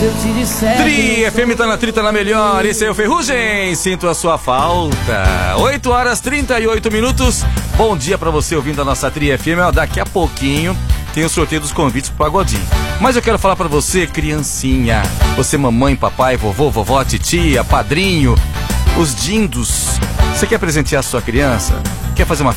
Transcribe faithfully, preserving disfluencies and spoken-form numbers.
se eu te disser. Tri F M tá na trita na melhor. Esse é o Ferrugem. Sinto a sua falta. oito horas e trinta e oito minutos. Bom dia pra você ouvindo a nossa Tri F M. Ó, daqui a pouquinho tem o sorteio dos convites pro Pagodinho. Mas eu quero falar pra você, criancinha. Você, mamãe, papai, vovô, vovó, titia, padrinho, os dindos. Você quer presentear a sua criança? Quer fazer uma